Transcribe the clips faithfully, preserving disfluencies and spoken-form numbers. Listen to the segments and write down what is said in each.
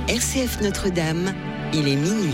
R C F Notre-Dame, il est minuit.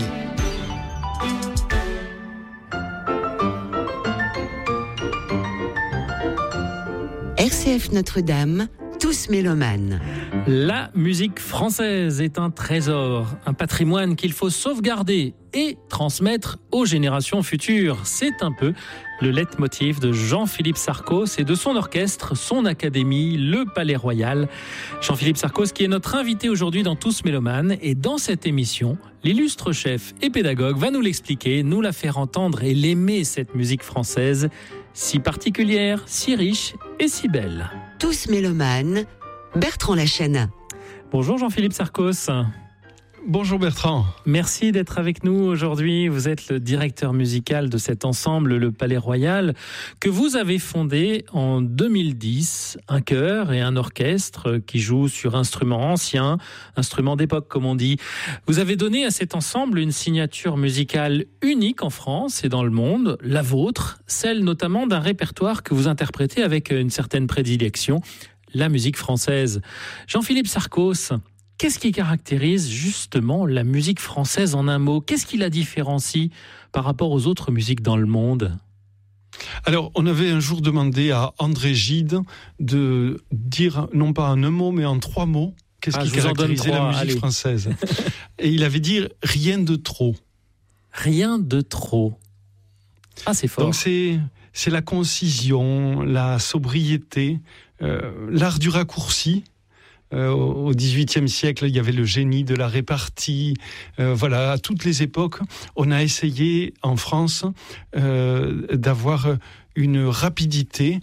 R C F Notre-Dame, tous mélomanes. La musique française est un trésor, un patrimoine qu'il faut sauvegarder et transmettre aux générations futures. C'est un peu le leitmotiv de Jean-Philippe Sarcos et de son orchestre, son académie, le Palais Royal. Jean-Philippe Sarcos qui est notre invité aujourd'hui dans Tous Mélomanes. Et dans cette émission, l'illustre chef et pédagogue va nous l'expliquer, nous la faire entendre et l'aimer, cette musique française, si particulière, si riche et si belle. Tous mélomanes, Bertrand Lachana. Bonjour Jean-Philippe Sarcos. Bonjour Bertrand. Merci d'être avec nous aujourd'hui. Vous êtes le directeur musical de cet ensemble, le Palais Royal, que vous avez fondé en deux mille dix. Un chœur et un orchestre qui jouent sur instruments anciens, instruments d'époque comme on dit. Vous avez donné à cet ensemble une signature musicale unique en France et dans le monde, la vôtre, celle notamment d'un répertoire que vous interprétez avec une certaine prédilection, la musique française. Jean-Philippe Sarcos, qu'est-ce qui caractérise justement la musique française en un mot ? Qu'est-ce qui la différencie par rapport aux autres musiques dans le monde ? Alors, on avait un jour demandé à André Gide de dire, non pas en un mot, mais en trois mots, qu'est-ce ah, qui caractérisait la musique allez. française. Et il avait dit « rien de trop ». Rien de trop. Ah, c'est fort. Donc, c'est, c'est la concision, la sobriété, euh, l'art du raccourci. Euh, au dix-huitième siècle, il y avait le génie de la répartie. Euh, voilà, à toutes les époques, on a essayé en France euh, d'avoir une rapidité,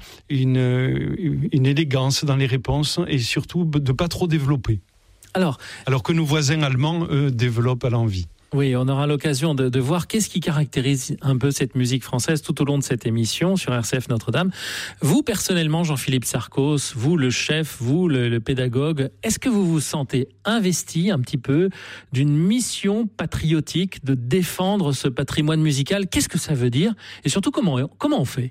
une, une élégance dans les réponses et surtout de pas trop développer. Alors, alors que nos voisins allemands, eux, développent à l'envi. Oui, on aura l'occasion de, de voir qu'est-ce qui caractérise un peu cette musique française tout au long de cette émission sur R C F Notre-Dame. Vous, personnellement, Jean-Philippe Sarcos, vous, le chef, vous, le, le pédagogue, est-ce que vous vous sentez investi un petit peu d'une mission patriotique de défendre ce patrimoine musical ? Qu'est-ce que ça veut dire ? Et surtout, comment, comment on fait ?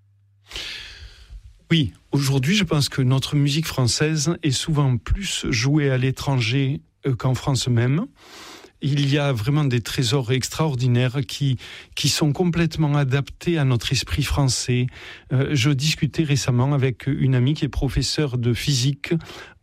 Oui, aujourd'hui, je pense que notre musique française est souvent plus jouée à l'étranger qu'en France même. Il y a vraiment des trésors extraordinaires qui, qui sont complètement adaptés à notre esprit français. Euh, je discutais récemment avec une amie qui est professeure de physique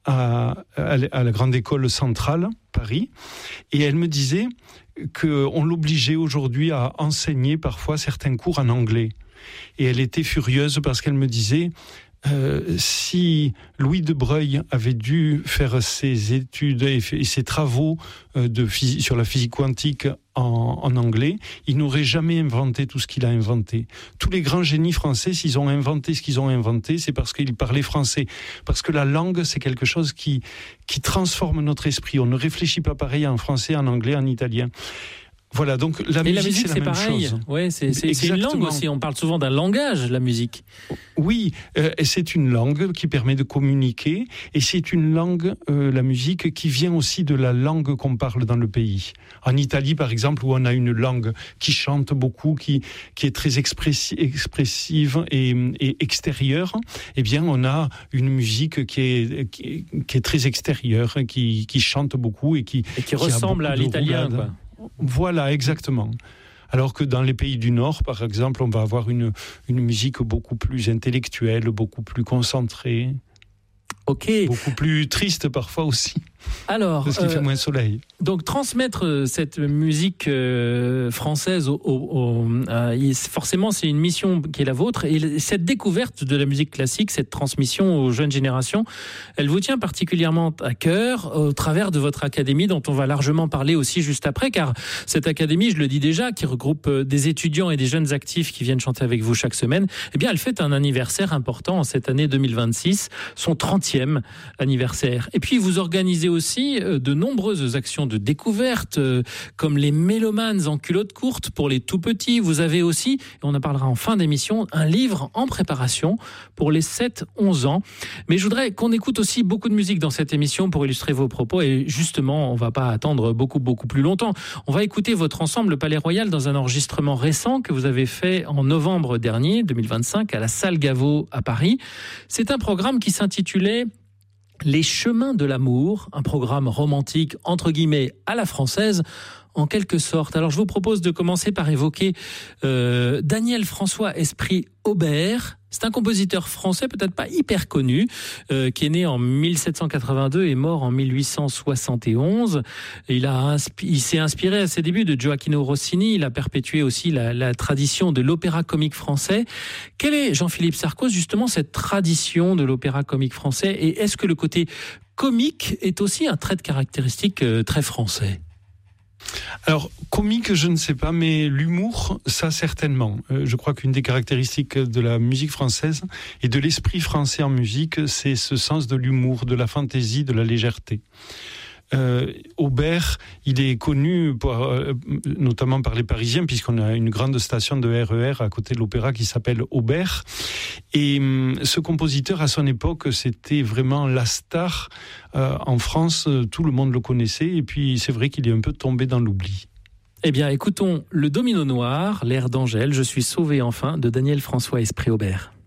à, à la Grande École Centrale, Paris, et elle me disait qu'on l'obligeait aujourd'hui à enseigner parfois certains cours en anglais. Et elle était furieuse parce qu'elle me disait... Euh, si Louis de Broglie avait dû faire ses études et, et ses travaux euh, de phys- sur la physique quantique en, en anglais, il n'aurait jamais inventé tout ce qu'il a inventé. Tous les grands génies français, s'ils ont inventé ce qu'ils ont inventé, c'est parce qu'ils parlaient français. Parce que la langue, c'est quelque chose qui, qui transforme notre esprit. On ne réfléchit pas pareil en français, en anglais, en italien. Voilà, donc la et musique, la musique, c'est, c'est la même pareil. chose. Ouais, c'est, c'est, c'est une langue aussi. On parle souvent d'un langage, la musique. Oui, euh, c'est une langue qui permet de communiquer. Et c'est une langue, euh, la musique, qui vient aussi de la langue qu'on parle dans le pays. En Italie, par exemple, où on a une langue qui chante beaucoup, qui, qui est très expressi- expressive et, et extérieure, eh bien, on a une musique qui est, qui, qui est très extérieure, qui, qui chante beaucoup et qui, et qui, qui ressemble à l'italien, quoi. Voilà, exactement. Alors que dans les pays du Nord, par exemple, on va avoir une, une musique beaucoup plus intellectuelle, beaucoup plus concentrée. Ok. Beaucoup plus triste parfois aussi. Alors, parce qu'il euh, fait moins soleil. Donc transmettre cette musique euh, française, au, au, au, euh, forcément c'est une mission qui est la vôtre. Et cette découverte de la musique classique, cette transmission aux jeunes générations, elle vous tient particulièrement à cœur au travers de votre académie, dont on va largement parler aussi juste après, car cette académie, je le dis déjà, qui regroupe des étudiants et des jeunes actifs qui viennent chanter avec vous chaque semaine, eh bien elle fête un anniversaire important en cette année deux mille vingt-six, son trentième anniversaire. Et puis vous organisez aussi de nombreuses actions de découverte, comme les mélomanes en culotte courte pour les tout petits. Vous avez aussi, et on en parlera en fin d'émission, un livre en préparation pour les sept à onze ans. Mais je voudrais qu'on écoute aussi beaucoup de musique dans cette émission pour illustrer vos propos. Et justement, on ne va pas attendre beaucoup, beaucoup plus longtemps. On va écouter votre ensemble, le Palais Royal, dans un enregistrement récent que vous avez fait en novembre dernier, deux mille vingt-cinq, à la Salle Gaveau à Paris. C'est un programme qui s'intitulait Les Chemins de l'amour, un programme romantique entre guillemets à la française, en quelque sorte. Alors je vous propose de commencer par évoquer euh, Daniel François Esprit Aubert. C'est un compositeur français, peut-être pas hyper connu, euh, qui est né en mille sept cent quatre-vingt-deux et mort en mille huit cent soixante et onze. Il, a inspi- il s'est inspiré à ses débuts de Gioacchino Rossini. Il a perpétué aussi la, la tradition de l'opéra comique français. Quelle est, Jean-Philippe Sarcos, justement cette tradition de l'opéra comique français? Et est-ce que le côté comique est aussi un trait de caractéristique euh, très français? Alors, comique, je ne sais pas, mais l'humour, ça certainement. Euh, je crois qu'une des caractéristiques de la musique française et de l'esprit français en musique, c'est ce sens de l'humour, de la fantaisie, de la légèreté. Euh, Aubert, il est connu pour, euh, notamment par les Parisiens, puisqu'on a une grande station de R E R à côté de l'opéra qui s'appelle Aubert. Et euh, ce compositeur, à son époque, c'était vraiment la star. Euh, en France, tout le monde le connaissait, et puis c'est vrai qu'il est un peu tombé dans l'oubli. Eh bien, écoutons le Domino Noir, l'air d'Angèle, Je suis sauvé enfin, de Daniel François Esprit Aubert.